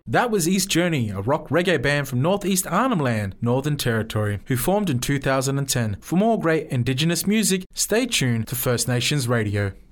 That was East Journey, a rock reggae band from Northeast Arnhem Land, Northern Territory, who formed in 2010. For more great Indigenous music, stay tuned to First Nations Radio.